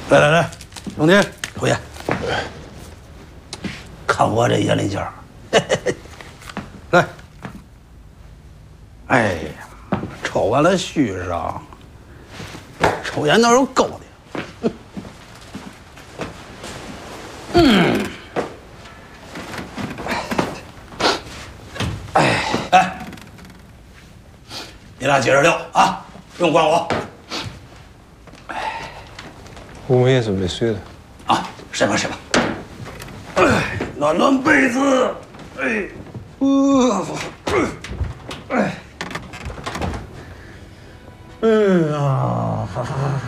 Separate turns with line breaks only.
来来来，兄弟，抽烟。看我这眼力劲儿，来。哎呀，抽完了续上，抽烟那有够的。哎，你俩接着聊啊，不用管我。
我们也准备睡了。
啊，睡吧睡吧。哎，暖暖被子。哎，哎呀，